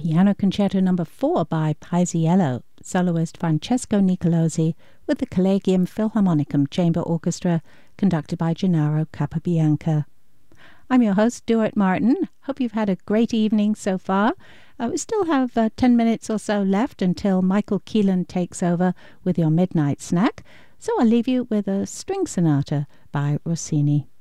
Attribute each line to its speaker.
Speaker 1: Piano Concerto No. 4 by Paisiello, soloist Francesco Nicolosi, with the Collegium Philharmonicum Chamber Orchestra, conducted by Gennaro Capabianca. I'm your host, Stuart Martin. Hope you've had a great evening so far. We still have 10 minutes or so left until Michael Keelan takes over with your midnight snack, so I'll leave you with a string sonata by Rossini.